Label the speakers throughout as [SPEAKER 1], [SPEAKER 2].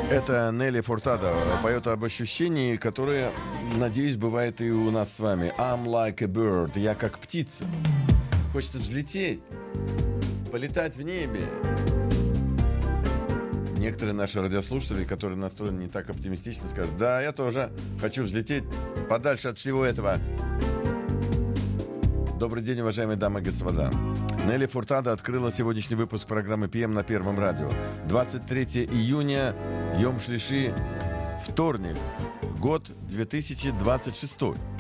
[SPEAKER 1] Это Нелли Фуртадо поет об ощущении, которое, надеюсь, бывает и у нас с вами. I'm like a bird. Я как птица. Хочется взлететь, полетать в небе. Некоторые наши радиослушатели, которые настроены не так оптимистично, скажут: да, я тоже хочу взлететь подальше от всего этого. Добрый день, уважаемые дамы и господа. Нелли Фуртадо открыла сегодняшний выпуск программы PM на Первом радио. 23 июня, Йом Шлиши, вторник, год 2026.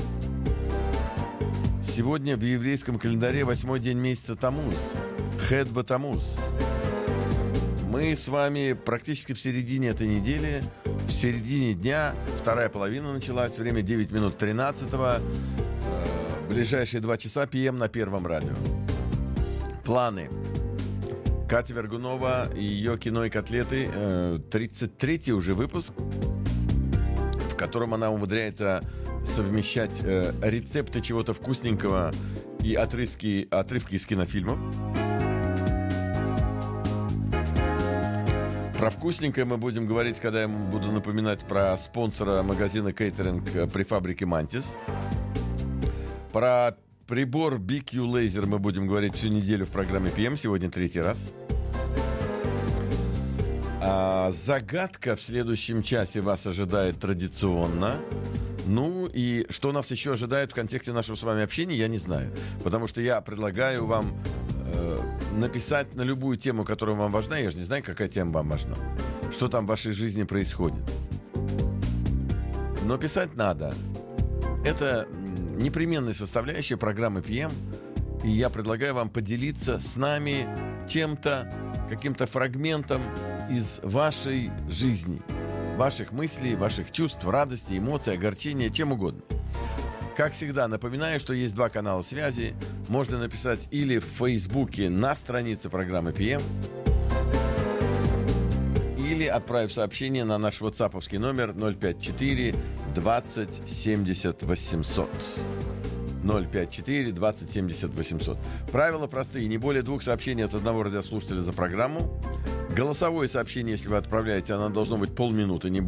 [SPEAKER 1] Сегодня в еврейском календаре 8-й день месяца Тамуз, Хет Батамуз. Мы с вами практически в середине этой недели, в середине дня, вторая половина началась, время 9 минут 13-го. Ближайшие 2 часа PM на Первом радио. Планы. Катя Вергунова и ее кино и котлеты. 33-й уже выпуск, в котором она умудряется совмещать рецепты чего-то вкусненького и отрывки из кинофильмов. Про вкусненькое мы будем говорить, когда я буду напоминать про спонсора магазина кейтеринг при фабрике Мантис. Про прибор BQ Laser мы будем говорить всю неделю в программе PM. Сегодня 3-й раз. Загадка в следующем часе вас ожидает традиционно. Ну и что нас еще ожидает в контексте нашего с вами общения, я не знаю. Потому что я предлагаю вам написать на любую тему, которая вам важна. Я же не знаю, какая тема вам важна. Что там в вашей жизни происходит. Но писать надо. Это непременная составляющая программы PM. И я предлагаю вам поделиться с нами чем-то, каким-то фрагментом из вашей жизни. Ваших мыслей, ваших чувств, радости, эмоций, огорчения, чем угодно. Как всегда, напоминаю, что есть 2 канала связи. Можно написать или в Фейсбуке на странице программы PM, или отправив сообщение на наш ватсаповский номер 054 20 70 800. 054 20 70 800. Правила простые. Не более 2 сообщений от одного радиослушателя за программу. Голосовое сообщение, если вы отправляете, оно должно быть полминуты, не